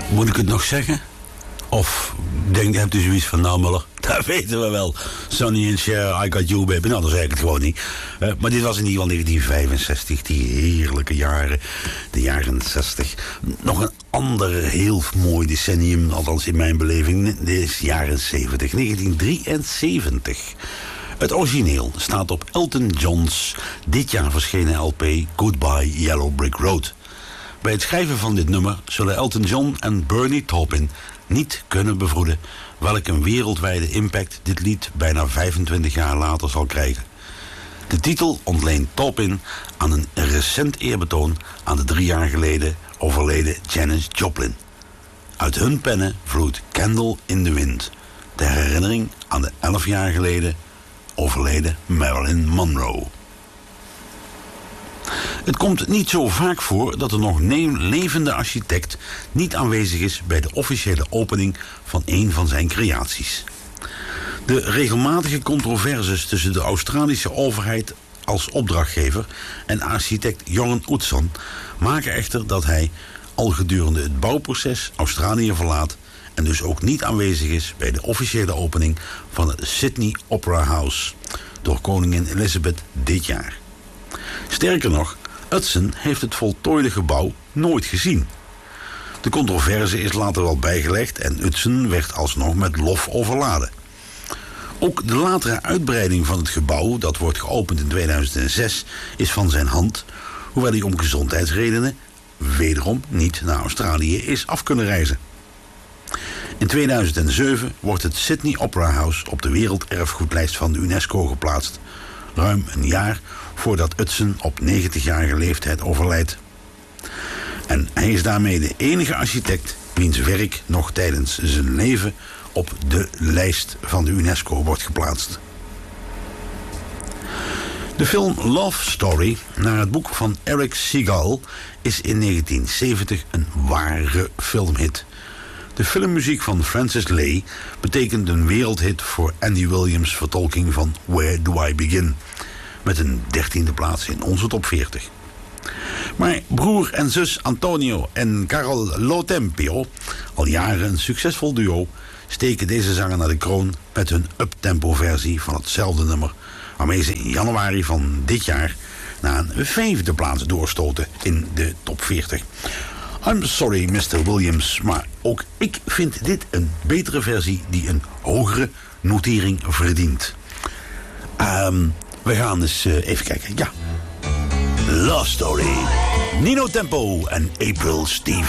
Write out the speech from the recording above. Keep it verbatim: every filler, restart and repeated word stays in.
Moet ik het nog zeggen? Of denk, hebt u zoiets van, nou Muller, dat weten we wel. Sonny and Cher, I Got You Baby. Nou, dat zeg ik het gewoon niet. Uh, maar dit was in ieder geval negentien vijfenzestig, die heerlijke jaren. De jaren zestig. Nog een ander heel mooi decennium, althans in mijn beleving. Dit is jaren zeventig, negentien drieënzeventig. Het origineel staat op Elton John's dit jaar verschenen L P Goodbye Yellow Brick Road. Bij het schrijven van dit nummer zullen Elton John en Bernie Taupin niet kunnen bevroeden welk een wereldwijde impact dit lied bijna vijfentwintig jaar later zal krijgen. De titel ontleent Taupin aan een recent eerbetoon aan de drie jaar geleden overleden Janis Joplin. Uit hun pennen vloeit Candle in the Wind, de herinnering aan de elf jaar geleden overleden Marilyn Monroe. Het komt niet zo vaak voor dat er nog een levende architect niet aanwezig is bij de officiële opening van een van zijn creaties. De regelmatige controverses tussen de Australische overheid als opdrachtgever en architect Jorn Utzon maken echter dat hij al gedurende het bouwproces Australië verlaat en dus ook niet aanwezig is bij de officiële opening van het Sydney Opera House door koningin Elizabeth dit jaar. Sterker nog, Utzon heeft het voltooide gebouw nooit gezien. De controverse is later wel bijgelegd en Utzon werd alsnog met lof overladen. Ook de latere uitbreiding van het gebouw, dat wordt geopend in tweeduizend zes, is van zijn hand, hoewel hij om gezondheidsredenen wederom niet naar Australië is af kunnen reizen. In tweeduizend zeven wordt het Sydney Opera House op de werelderfgoedlijst van de UNESCO geplaatst, ruim een jaar voordat Utzon op negentigjarige leeftijd overlijdt. En hij is daarmee de enige architect wiens werk nog tijdens zijn leven op de lijst van de UNESCO wordt geplaatst. De film Love Story, naar het boek van Eric Segal, is in negentien zeventig een ware filmhit. De filmmuziek van Francis Lai betekent een wereldhit voor Andy Williams' vertolking van Where Do I Begin, met een dertiende plaats in onze top veertig. Maar broer en zus Antonio en Carol Lotempio, al jaren een succesvol duo, steken deze zanger naar de kroon met hun uptempo versie van hetzelfde nummer, waarmee ze in januari van dit jaar naar een vijfde plaats doorstoten in de top veertig. I'm sorry, mister Williams, maar ook ik vind dit een betere versie die een hogere notering verdient. Um, we gaan eens uh, even kijken. Ja. Love Story. Nino Tempo en April Stevens.